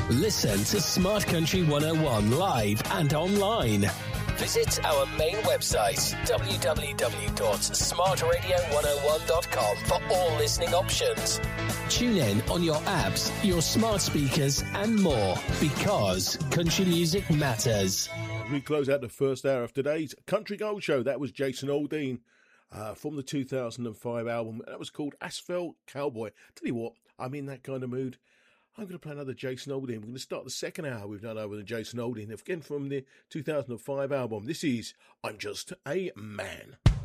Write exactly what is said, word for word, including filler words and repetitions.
Listen to Smart Country one oh one live and online. Visit our main website, w w w dot smart radio one oh one dot com, for all listening options. Tune in on your apps, your smart speakers, and more, because country music matters. We close out the first hour of today's Country Gold Show. That was Jason Aldean uh, from the two thousand five album. That was called Asphalt Cowboy. Tell you what, I'm in that kind of mood. I'm going to play another Jason Aldean. We're going to start the second hour we've done over the Jason Aldean, again from the two thousand five album. This is I'm Just a Man.